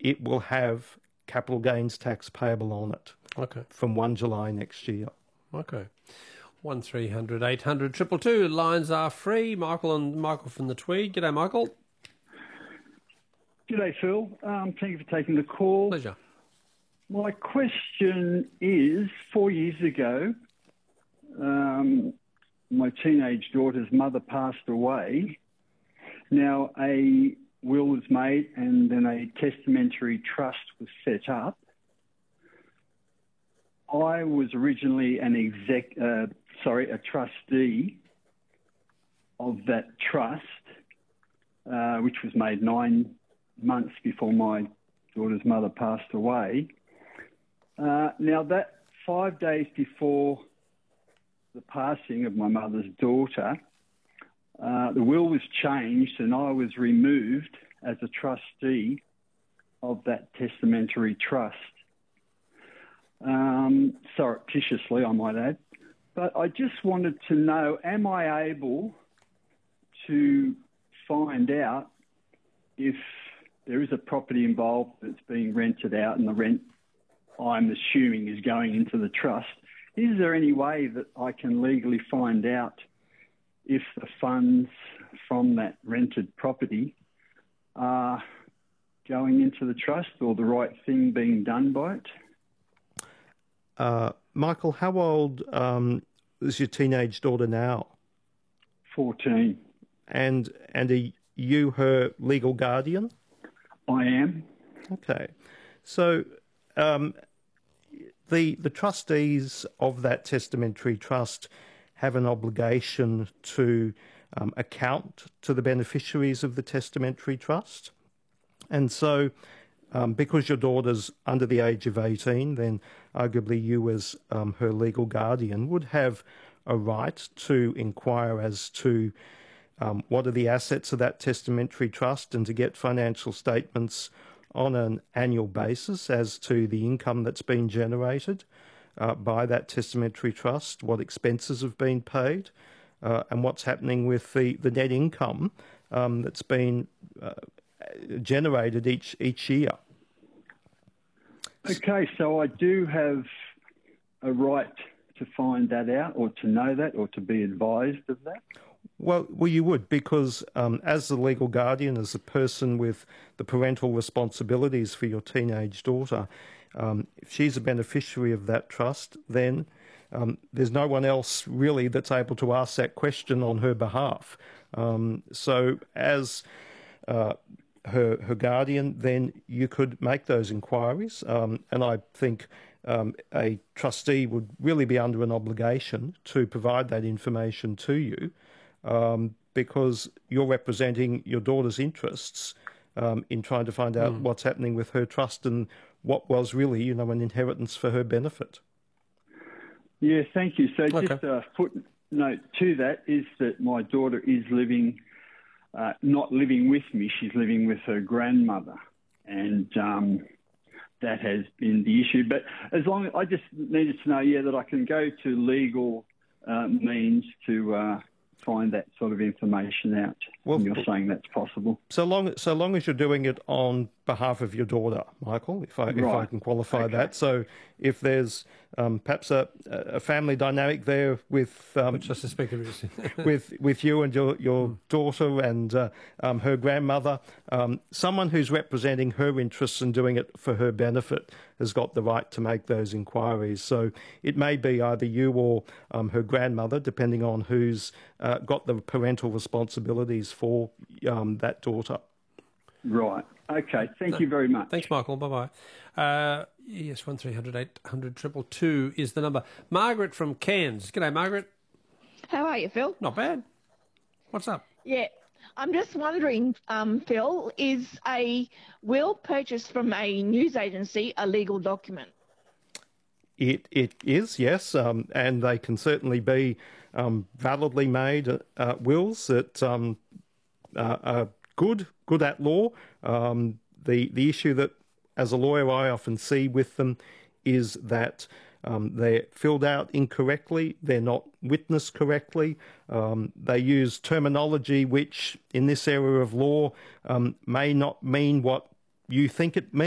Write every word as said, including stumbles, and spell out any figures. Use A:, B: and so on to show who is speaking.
A: it will have capital gains tax payable on it.
B: Okay.
A: From first of July next year.
B: Okay. one three hundred eight hundred two two two. Lines are free. Michael and Michael from the Tweed. G'day, Michael.
C: G'day, Phil. Um, thank you for taking the call.
B: Pleasure.
C: My question is, four years ago, um, my teenage daughter's mother passed away. Now, a will was made and then a testamentary trust was set up. I was originally an exec, uh, sorry, a trustee of that trust, uh, which was made nine months before my daughter's mother passed away. Uh, now, that five days before the passing of my mother's daughter, uh, the will was changed and I was removed as a trustee of that testamentary trust. Um, surreptitiously, I might add. But I just wanted to know, am I able to find out if there is a property involved that's being rented out and the rent, I'm assuming, is going into the trust? Is there any way that I can legally find out if the funds from that rented property are going into the trust or the right thing being done by it?
A: Uh, Michael, how old um, is your teenage daughter now?
C: fourteen.
A: And and are you her legal guardian?
C: I am.
A: Okay. So um, the the trustees of that testamentary trust have an obligation to um, account to the beneficiaries of the testamentary trust. And so Um, because your daughter's under the age of eighteen, then arguably you as um, her legal guardian would have a right to inquire as to um, what are the assets of that testamentary trust and to get financial statements on an annual basis as to the income that's been generated uh, by that testamentary trust, what expenses have been paid, uh, and what's happening with the, the net income um, that's been uh, generated each each year.
C: Okay, so I do have a right to find that out or to know that or to be advised of that?
A: Well, well, you would, because um, as the legal guardian, as a person with the parental responsibilities for your teenage daughter, um, if she's a beneficiary of that trust, then um, there's no one else really that's able to ask that question on her behalf. Um, so as uh, her her guardian, then you could make those inquiries, um, and I think um, a trustee would really be under an obligation to provide that information to you. Um, because you're representing your daughter's interests um, in trying to find out mm. what's happening with her trust and what was really, you know, an inheritance for her benefit.
C: Yeah, thank you. So
A: okay.
C: just a footnote to that is that my daughter is living, uh, not living with me, she's living with her grandmother. And um, that has been the issue. But as long as I just needed to know, yeah, that I can go to legal uh, means to... Uh, find that sort of information out. Well, and you're saying that's possible.
A: So long, so long as you're doing it on behalf of your daughter, Michael, if I,
C: right.
A: if I can qualify okay. that. So if there's um, perhaps a, a family dynamic there with um,
B: which I suspect there is,
A: with with you and your your mm. daughter and uh, um, her grandmother, um, someone who's representing her interests and doing it for her benefit has got the right to make those inquiries. So it may be either you or um, her grandmother, depending on who's uh, got the parental responsibilities for um, that daughter.
C: Right. Okay. Thank you very much.
B: Thanks, Michael. Bye-bye. Uh, yes, one three hundred eight hundred two two two is the number. Margaret from Cairns. G'day, Margaret.
D: How are you, Phil?
B: Not bad. What's up?
D: Yeah. I'm just wondering, um, Phil, is a will purchased from a news agency a legal document?
A: It It is, yes, um, and they can certainly be um, validly made uh, wills that um, uh, are good, good at law. Um, the, the issue that, as a lawyer, I often see with them is that Um, they're filled out incorrectly, they're not witnessed correctly, um, they use terminology which, in this area of law, um, may not mean what you think it means.